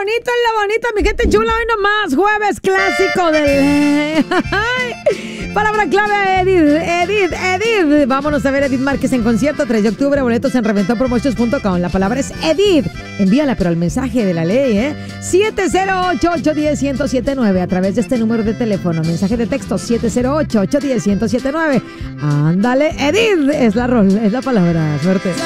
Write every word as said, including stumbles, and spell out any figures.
bonito, en lo bonito, mi gente chula, hoy nomás, jueves clásico del... Palabra clave, Edith, Edith, Edith. Vámonos a ver a Edith Márquez en concierto, tres de octubre, boletos en reventón promotions punto com. La palabra es Edith. Envíala, pero al mensaje de la ley, ¿eh? siete cero ocho, ocho uno cero, uno cero siete nueve a través de este número de teléfono. Mensaje de texto siete cero ocho, ocho uno cero, uno cero siete nueve. Ándale, Edith. Es la rol, es la palabra. Suerte.